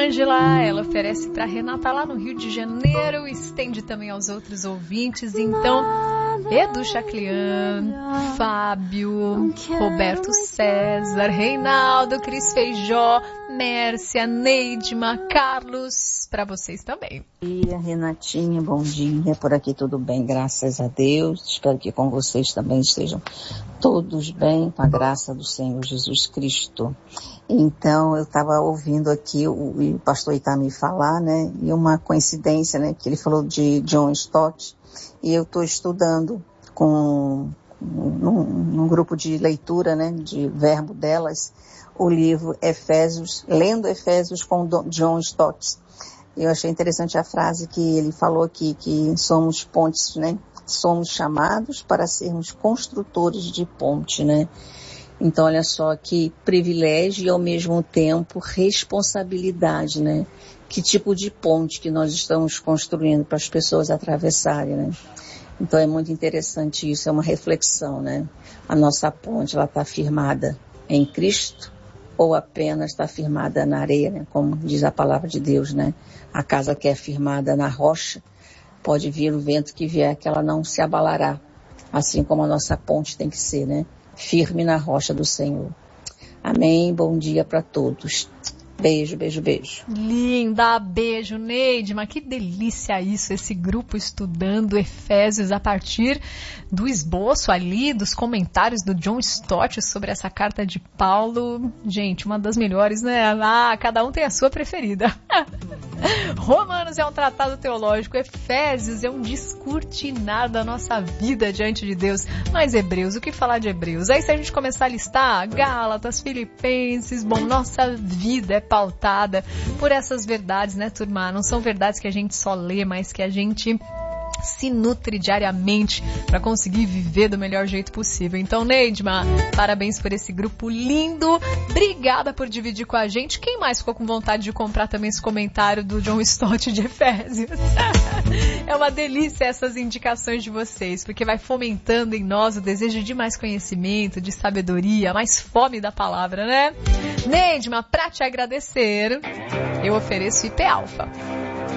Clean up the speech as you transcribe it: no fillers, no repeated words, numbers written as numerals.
Ângela, ela oferece para Renata lá no Rio de Janeiro, estende também aos outros ouvintes. Então, Edu Chaclian, Fábio, Roberto César, Reinaldo, Cris Feijó, Mércia, Neidma, Carlos, para vocês também. Bom dia, Renatinha, bom dia. Por aqui tudo bem, graças a Deus. Espero que com vocês também estejam todos bem, com a graça do Senhor Jesus Cristo. Então, eu estava ouvindo aqui o pastor Itami falar, né, e uma coincidência, né, que ele falou de John Stott, e eu estou estudando num grupo de leitura, né, de verbo delas, o livro Efésios, lendo Efésios com John Stott. Eu achei interessante a frase que ele falou aqui, que somos pontes, né, somos chamados para sermos construtores de ponte, né. Então, olha só que privilégio e, ao mesmo tempo, responsabilidade, né? Que tipo de ponte que nós estamos construindo para as pessoas atravessarem, né? Então, é muito interessante isso, é uma reflexão, né? A nossa ponte, ela está firmada em Cristo ou apenas está firmada na areia, né? Como diz a palavra de Deus, né? A casa que é firmada na rocha, pode vir o vento que vier, que ela não se abalará, assim como a nossa ponte tem que ser, né? Firme na rocha do Senhor. Amém, bom dia para todos. Beijo, beijo, beijo. Linda, beijo, Neidma. Que delícia isso, esse grupo estudando Efésios a partir do esboço ali, dos comentários do John Stott sobre essa carta de Paulo. Gente, uma das melhores, né? Ah, cada um tem a sua preferida. Romanos é um tratado teológico, Efésios é um descortinar da nossa vida diante de Deus. Mas Hebreus, o que falar de Hebreus? Aí se a gente começar a listar Gálatas, Filipenses, bom, nossa vida é pautada por essas verdades, né, turma? Não são verdades que a gente só lê, mas que a gente se nutre diariamente para conseguir viver do melhor jeito possível. Então, Neidma, parabéns por esse grupo lindo. Obrigada por dividir com a gente. Quem mais ficou com vontade de comprar também esse comentário do John Stott de Efésios? É uma delícia essas indicações de vocês, porque vai fomentando em nós o desejo de mais conhecimento, de sabedoria, mais fome da palavra, né? Neidma, para te agradecer, eu ofereço IP Alfa.